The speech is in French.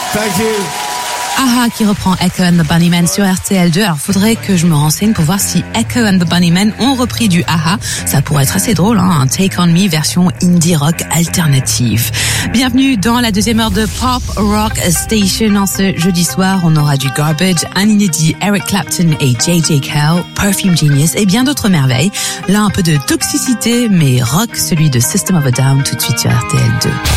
Thank you. AHA qui reprend Echo and the Bunnymen sur RTL2. Alors, faudrait que je me renseigne pour voir si Echo and the Bunnymen ont repris du AHA. Ça pourrait être assez drôle, hein, un Take On Me version indie rock alternative. Bienvenue dans la deuxième heure de Pop Rock Station. En ce jeudi soir, on aura du Garbage, un inédit Eric Clapton et J.J. Cale, Perfume Genius et bien d'autres merveilles. Là, un peu de toxicité, mais rock, celui de System of a Down, tout de suite sur RTL2.